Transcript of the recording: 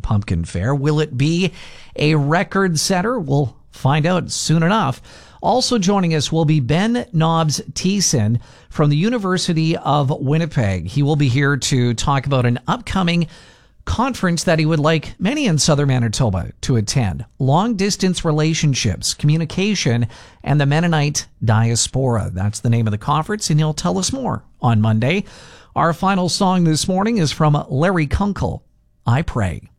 Pumpkin Fair. Will it be a record setter? We'll find out soon enough. Also joining us will be Ben Nobbs Thiessen from the University of Winnipeg. He will be here to talk about an upcoming conference that he would like many in Southern Manitoba to attend. Long-distance relationships, communication, and the Mennonite diaspora. That's the name of the conference, and he'll tell us more on Monday. Our final song this morning is from Larry Kunkel, I Pray.